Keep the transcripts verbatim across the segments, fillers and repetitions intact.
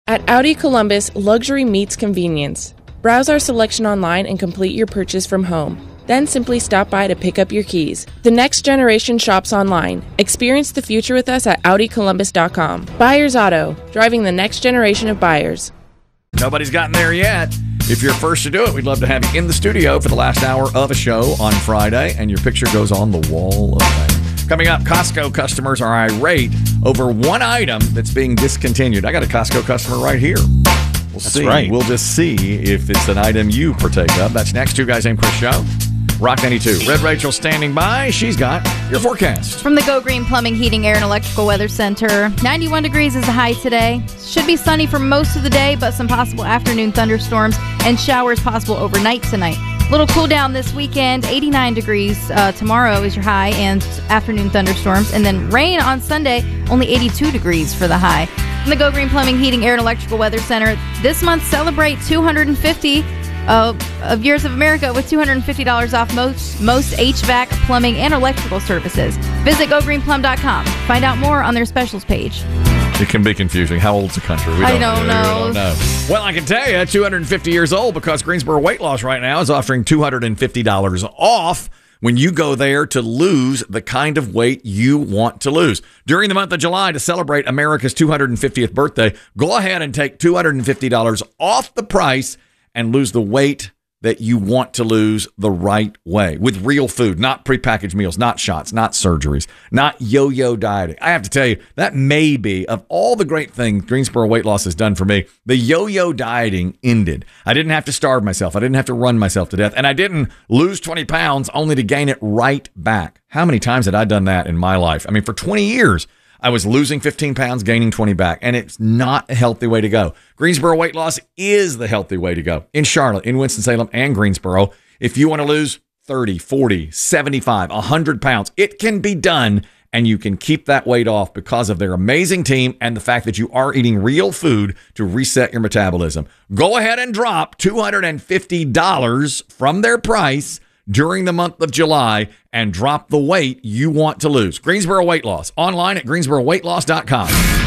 At Audi Columbus, luxury meets convenience. Browse our selection online and complete your purchase from home. Then simply stop by to pick up your keys. The next generation shops online. Experience the future with us at Audi Columbus dot com. Buyers Auto, driving the next generation of buyers. Nobody's gotten there yet. If you're first to do it, we'd love to have you in the studio for the last hour of a show on Friday, and your picture goes on the wall of fame. Coming up, Costco customers are irate over one item that's being discontinued. I got a Costco customer right here. We'll That's see. right. We'll just see if it's an item you partake of. That's next. Two Guys Named Chris show. Rock ninety-two. Red Rachel standing by. She's got your forecast. From the Go Green Plumbing, Heating, Air, and Electrical Weather Center, ninety-one degrees is the high today. Should be sunny for most of the day, but some possible afternoon thunderstorms and showers possible overnight tonight. Little cool down this weekend. eighty-nine degrees uh, tomorrow is your high, and afternoon thunderstorms. And then rain on Sunday, only eighty-two degrees for the high. From the Go Green Plumbing, Heating, Air, and Electrical Weather Center, this month celebrate two hundred fifty Uh, of Years of America with two hundred fifty dollars off most most H V A C, plumbing, and electrical services. Visit go green plum dot com. Find out more on their specials page. It can be confusing. How old's the country? We I don't, don't we know. don't know. Well, I can tell you, two hundred fifty years old, because Greensboro Weight Loss right now is offering two hundred fifty dollars off when you go there to lose the kind of weight you want to lose. During the month of July, to celebrate America's two hundred fiftieth birthday, go ahead and take two hundred fifty dollars off the price and lose the weight that you want to lose the right way, with real food, not prepackaged meals, not shots, not surgeries, not yo-yo dieting. I have to tell you, that may be, of all the great things Greensboro Weight Loss has done for me, the yo-yo dieting ended. I didn't have to starve myself. I didn't have to run myself to death. And I didn't lose twenty pounds only to gain it right back. How many times had I done that in my life? I mean, for twenty years, I was losing fifteen pounds, gaining twenty back, and it's not a healthy way to go. Greensboro Weight Loss is the healthy way to go. In Charlotte, in Winston-Salem, and Greensboro, if you want to lose thirty, forty, seventy-five, one hundred pounds, it can be done, and you can keep that weight off because of their amazing team and the fact that you are eating real food to reset your metabolism. Go ahead and drop two hundred fifty dollars from their price during the month of July and drop the weight you want to lose. Greensboro Weight Loss, online at greensboro weight loss dot com.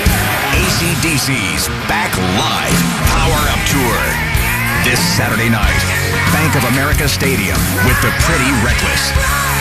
A C D C's Back Live Power Up Tour. This Saturday night, Bank of America Stadium with the Pretty Reckless.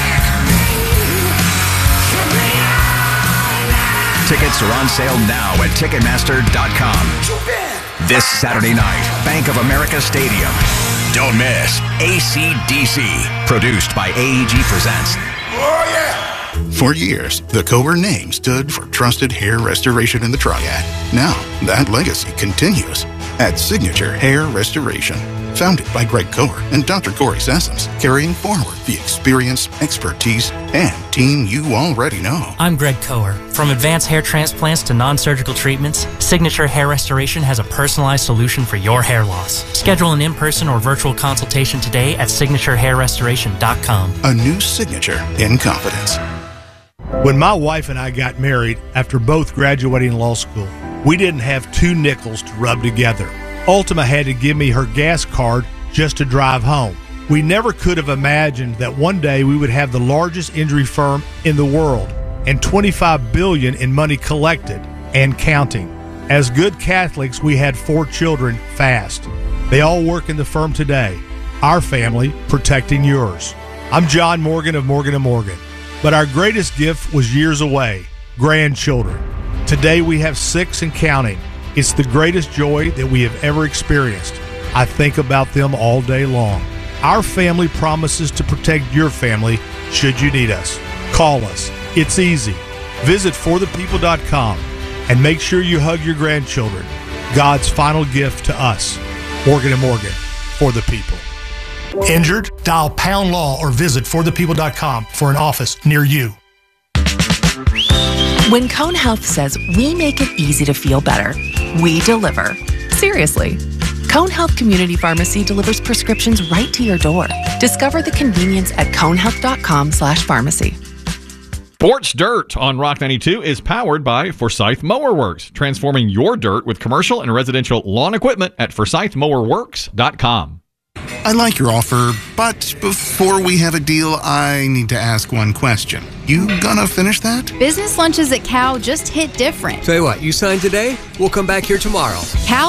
Tickets are on sale now at ticketmaster dot com. This Saturday night, Bank of America Stadium. Don't miss A C D C, produced by A E G Presents. Oh, yeah! For years, the Kohler name stood for trusted hair restoration in the Triad. Now, that legacy continues at Signature Hair Restoration. Founded by Greg Kohler and Doctor Corey Sessoms, carrying forward the experience, expertise, and team you already know. I'm Greg Kohler. From advanced hair transplants to non-surgical treatments, Signature Hair Restoration has a personalized solution for your hair loss. Schedule an in-person or virtual consultation today at signature hair restoration dot com. A new signature in confidence. When my wife and I got married after both graduating law school, we didn't have two nickels to rub together. Ultima had to give me her gas card just to drive home. We never could have imagined that one day we would have the largest injury firm in the world and twenty-five billion dollars in money collected and counting. As good Catholics, we had four children fast. They all work in the firm today. Our family protecting yours. I'm John Morgan of Morgan and Morgan, but our greatest gift was years away, grandchildren. Today we have six and counting. It's the greatest joy that we have ever experienced. I think about them all day long. Our family promises to protect your family should you need us. Call us. It's easy. Visit for the people dot com and make sure you hug your grandchildren. God's final gift to us. Morgan and Morgan, for the people. Injured? Dial pound law or visit for the people dot com for an office near you. When Cone Health says we make it easy to feel better, we deliver. Seriously. Cone Health Community Pharmacy delivers prescriptions right to your door. Discover the convenience at cone health dot com slash pharmacy. Sports Dirt on Rock ninety-two is powered by Forsyth Mower Works, transforming your dirt with commercial and residential lawn equipment at forsyth mower works dot com. I like your offer, but before we have a deal, I need to ask one question. You gonna finish that? Business lunches at Cal just hit different. Tell you what, you sign today, we'll come back here tomorrow. Cal